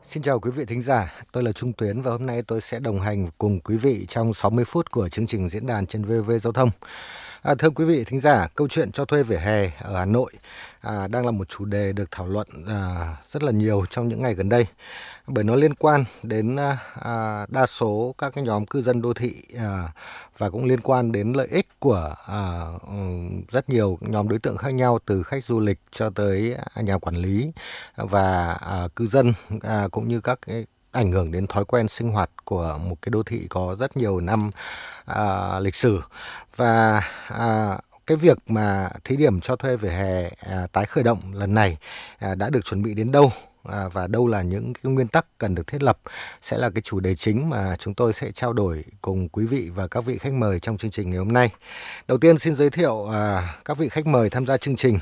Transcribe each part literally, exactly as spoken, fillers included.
Xin chào quý vị thính giả, tôi là Trung Tuyến và hôm nay tôi sẽ đồng hành cùng quý vị trong sáu mươi phút của chương trình diễn đàn trên vê o vê Giao thông. À, thưa quý vị thính giả, câu chuyện cho thuê vỉa hè ở Hà Nội à, đang là một chủ đề được thảo luận à, rất là nhiều trong những ngày gần đây, bởi nó liên quan đến à, à, đa số các cái nhóm cư dân đô thị à, và cũng liên quan đến lợi ích của à, ừm, rất nhiều nhóm đối tượng khác nhau, từ khách du lịch cho tới nhà quản lý và à, cư dân, à, cũng như các cái ảnh hưởng đến thói quen sinh hoạt của một cái đô thị có rất nhiều năm à, lịch sử. Và à, cái việc mà thí điểm cho thuê vỉa hè à, tái khởi động lần này à, đã được chuẩn bị đến đâu, à, và đâu là những cái nguyên tắc cần được thiết lập sẽ là cái chủ đề chính mà chúng tôi sẽ trao đổi cùng quý vị và các vị khách mời trong chương trình ngày hôm nay. Đầu tiên xin giới thiệu à, các vị khách mời tham gia chương trình.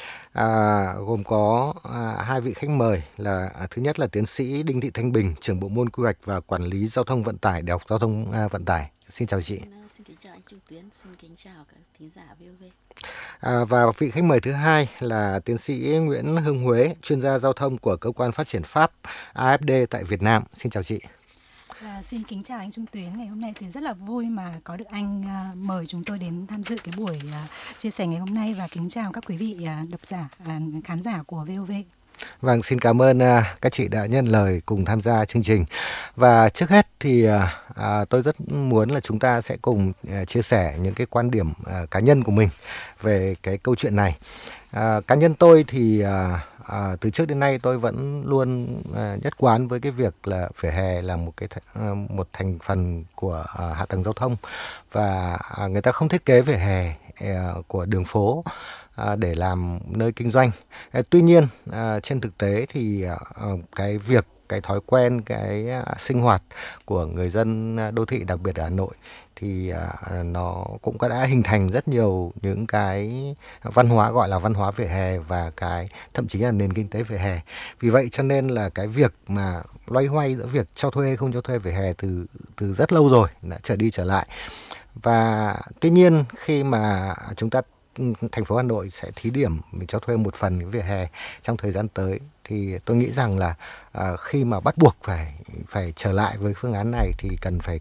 À, gồm có à, hai vị khách mời là à, thứ nhất là tiến sĩ Đinh Thị Thanh Bình, trưởng bộ môn quy hoạch và quản lý giao thông vận tải, Đại học Giao thông à, Vận tải. Xin chào chị. Xin, ờ, xin kính chào anh Trung Tuyến, xin kính chào các thính giả vê o vê. À, và vị khách mời thứ hai là tiến sĩ Nguyễn Hưng Huế, chuyên gia giao thông của cơ quan phát triển Pháp a ép đê tại Việt Nam. Xin chào chị. À, xin kính chào anh Trung Tuyến. Ngày hôm nay thì rất là vui mà có được anh à, mời chúng tôi đến tham dự cái buổi à, chia sẻ ngày hôm nay, và kính chào các quý vị à, độc giả, à, khán giả của vê o vê. Vâng, xin cảm ơn à, các chị đã nhận lời cùng tham gia chương trình. Và trước hết thì à, à, tôi rất muốn là chúng ta sẽ cùng à, chia sẻ những cái quan điểm à, cá nhân của mình về cái câu chuyện này. À, cá nhân tôi thì à, à, từ trước đến nay tôi vẫn luôn à, nhất quán với cái việc là vỉa hè là một cái th- à, một thành phần của à, hạ tầng giao thông, và à, người ta không thiết kế vỉa hè à, của đường phố à, để làm nơi kinh doanh. À, tuy nhiên à, trên thực tế thì à, cái việc cái thói quen cái à, sinh hoạt của người dân à, đô thị, đặc biệt ở Hà Nội, thì à, nó cũng đã hình thành rất nhiều những cái văn hóa gọi là văn hóa vỉa hè, và cái thậm chí là nền kinh tế vỉa hè. Vì vậy cho nên là cái việc mà loay hoay giữa việc cho thuê hay không cho thuê vỉa hè từ từ rất lâu rồi, đã trở đi trở lại. Và tuy nhiên khi mà chúng ta, thành phố Hà Nội sẽ thí điểm mình cho thuê một phần cái vỉa hè trong thời gian tới, thì tôi nghĩ rằng là à, khi mà bắt buộc phải phải trở lại với phương án này thì cần phải